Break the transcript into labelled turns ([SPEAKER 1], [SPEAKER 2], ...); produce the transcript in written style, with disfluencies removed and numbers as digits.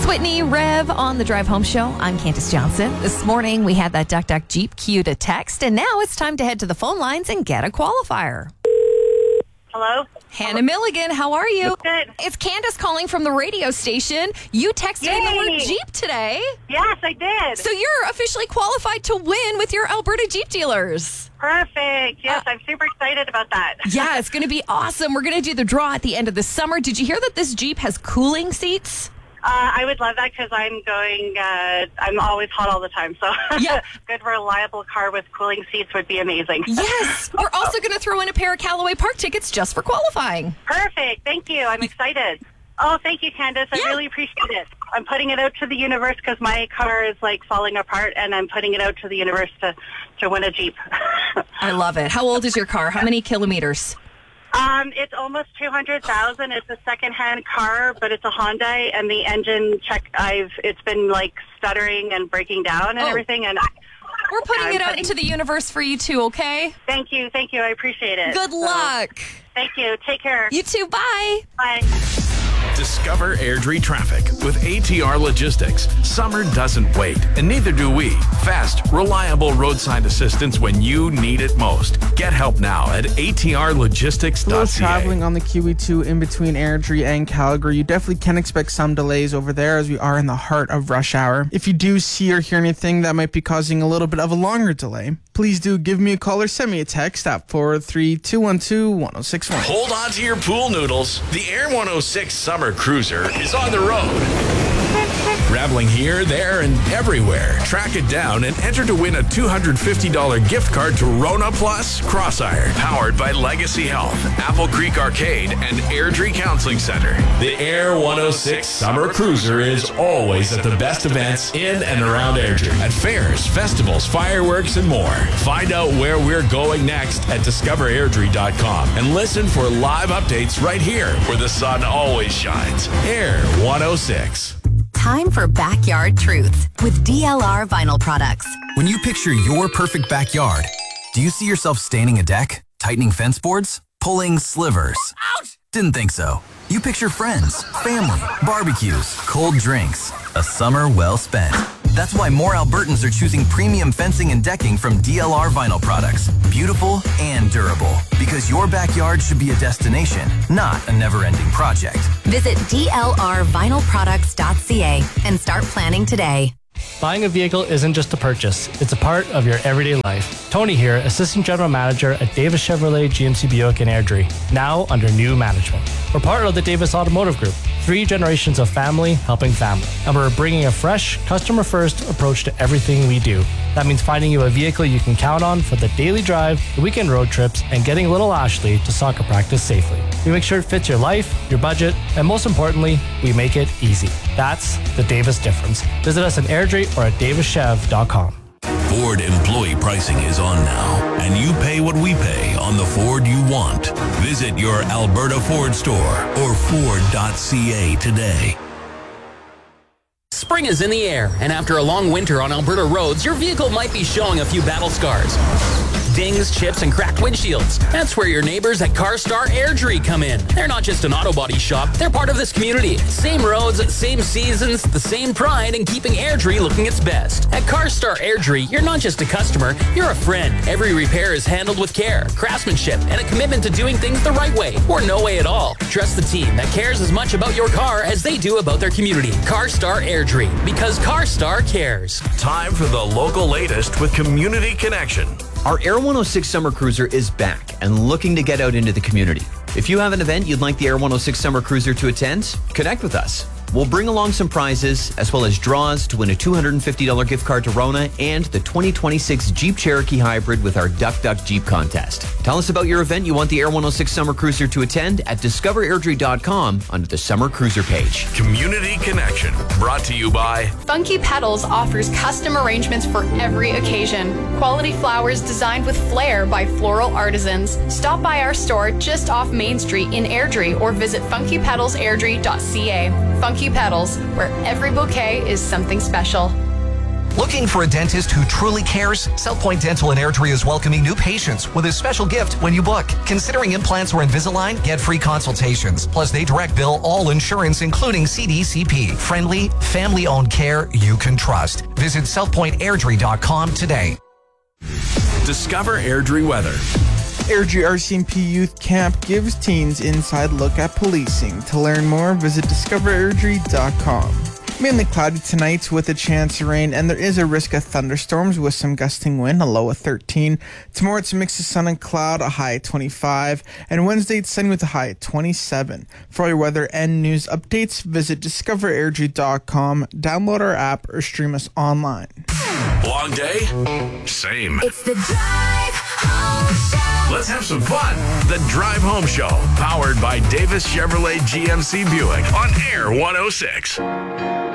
[SPEAKER 1] It's Whitney Rev on the Drive Home Show. I'm Candace Johnson. This morning we had that Duck Duck Jeep queue to text, and now it's time to head to the phone lines and get a qualifier.
[SPEAKER 2] Hello?
[SPEAKER 1] Hannah Milligan, how are you?
[SPEAKER 2] Good.
[SPEAKER 1] It's Candace calling from the radio station. You texted in the word Jeep today.
[SPEAKER 2] Yes, I did.
[SPEAKER 1] So you're officially qualified to win with your Alberta Jeep dealers.
[SPEAKER 2] Perfect. Yes, I'm super excited about that.
[SPEAKER 1] Yeah, it's going to be awesome. We're going to do the draw at the end of the summer. Did you hear that this Jeep has cooling seats?
[SPEAKER 2] I would love that because I'm always hot all the time. So
[SPEAKER 1] Yeah.
[SPEAKER 2] Good, reliable car with cooling seats would be amazing.
[SPEAKER 1] Yes. We're also going to throw in a pair of Callaway Park tickets just for qualifying.
[SPEAKER 2] Perfect. Thank you. I'm excited. Oh, thank you, Candace. I really appreciate it. I'm putting it out to the universe because my car is like falling apart, and I'm putting it out to the universe to win a Jeep.
[SPEAKER 1] I love it. How old is your car? How many kilometers?
[SPEAKER 2] It's almost 200,000. It's a second-hand car, but it's a Hyundai, and the engine it's been like stuttering and breaking down and everything. And
[SPEAKER 1] we're putting it out into the universe for you too, okay?
[SPEAKER 2] Thank you. I appreciate it.
[SPEAKER 1] Good luck.
[SPEAKER 2] Thank you. Take care.
[SPEAKER 1] You too. Bye.
[SPEAKER 2] Bye.
[SPEAKER 3] Discover Airdrie traffic with ATR Logistics. Summer doesn't wait, and neither do we. Fast, reliable roadside assistance when you need it most. Get help now at atrlogistics.ca.
[SPEAKER 4] Those traveling on the QE2 in between Airdrie and Calgary, you definitely can expect some delays over there as we are in the heart of rush hour. If you do see or hear anything that might be causing a little bit of a longer delay, please do give me a call or send me a text at 43212-1061.
[SPEAKER 3] Hold on to your pool noodles. The Air 106 Summer Cruiser is on the road. Traveling here, there, and everywhere. Track it down and enter to win a $250 gift card to Rona Plus Crossiron. Powered by Legacy Health, Apple Creek Arcade, and Airdrie Counseling Center. The Air 106 Summer Cruiser is always at the best events in and around Airdrie. At fairs, festivals, fireworks, and more. Find out where we're going next at discoverairdrie.com and listen for live updates right here where the sun always shines. Air 106.
[SPEAKER 5] Time for Backyard Truths with DLR Vinyl Products.
[SPEAKER 6] When you picture your perfect backyard, do you see yourself staining a deck, tightening fence boards, pulling slivers? Ouch! Didn't think so. You picture friends, family, barbecues, cold drinks, a summer well spent. That's why more Albertans are choosing premium fencing and decking from DLR Vinyl Products. Beautiful and durable. Because your backyard should be a destination, not a never-ending project.
[SPEAKER 5] Visit DLRvinylproducts.ca and start planning today.
[SPEAKER 7] Buying a vehicle isn't just a purchase, it's a part of your everyday life. Tony here, Assistant General Manager at Davis Chevrolet GMC Buick in Airdrie, now under new management. We're part of the Davis Automotive Group, 3 generations of family helping family. And we're bringing a fresh, customer-first approach to everything we do. That means finding you a vehicle you can count on for the daily drive, the weekend road trips, and getting little Ashley to soccer practice safely. We make sure it fits your life, your budget, and most importantly, we make it easy. That's the Davis difference. Visit us in Airdrie or at davischev.com.
[SPEAKER 8] Ford employee pricing is on now, and you pay what we pay on the Ford you want. Visit your Alberta Ford store or Ford.ca today.
[SPEAKER 9] Spring is in the air, and after a long winter on Alberta roads, your vehicle might be showing a few battle scars. Dings, chips, and cracked windshields. That's where your neighbors at CarStar Airdrie come in. They're not just an auto body shop, they're part of this community. Same roads, same seasons, the same pride in keeping Airdrie looking its best. At CarStar Airdrie, you're not just a customer, you're a friend. Every repair is handled with care, craftsmanship, and a commitment to doing things the right way, or no way at all. Trust the team that cares as much about your car as they do about their community. CarStar Airdrie, because CarStar cares.
[SPEAKER 3] Time for the local latest with Community Connection.
[SPEAKER 10] Our Air 106 Summer Cruiser is back and looking to get out into the community. If you have an event you'd like the Air 106 Summer Cruiser to attend, connect with us. We'll bring along some prizes, as well as draws to win a $250 gift card to Rona and the 2026 Jeep Cherokee Hybrid with our Duck Duck Jeep contest. Tell us about your event you want the Air 106 Summer Cruiser to attend at discoverairdrie.com under the Summer Cruiser page.
[SPEAKER 3] Community Connection, brought to you by
[SPEAKER 11] Funky Petals offers custom arrangements for every occasion. Quality flowers designed with flair by floral artisans. Stop by our store just off Main Street in Airdrie or visit funkypetalsairdrie.ca. Funky Petals, where every bouquet is something special.
[SPEAKER 12] Looking for a dentist who truly cares? South Point Dental in Airdrie is welcoming new patients with a special gift when you book. Considering implants or Invisalign? Get free consultations. Plus, they direct bill all insurance, including CDCP. Friendly, family-owned care you can trust. Visit southpointairdrie.com today.
[SPEAKER 3] Discover Airdrie weather.
[SPEAKER 4] Airdrie RCMP Youth Camp gives teens inside look at policing. To learn more, visit discoverairdrie.com. Mainly cloudy tonight with a chance of rain, and there is a risk of thunderstorms with some gusting wind, a low of 13. Tomorrow it's a mix of sun and cloud, a high at 25. And Wednesday it's sunny with a high at 27. For all your weather and news updates, visit discoverairdrie.com, download our app, or stream us online.
[SPEAKER 3] Long day? Same.
[SPEAKER 5] It's the Drive Home Show.
[SPEAKER 3] Let's have some fun. The Drive Home Show, powered by Davis Chevrolet GMC Buick on Air 106.